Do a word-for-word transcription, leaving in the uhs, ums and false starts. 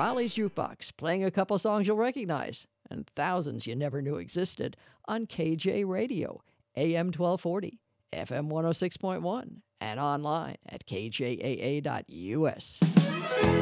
Holly's Jukebox, playing a couple songs you'll recognize and thousands you never knew existed on K J Radio, A M twelve forty, F M one oh six point one, and online at K J A A dot U S.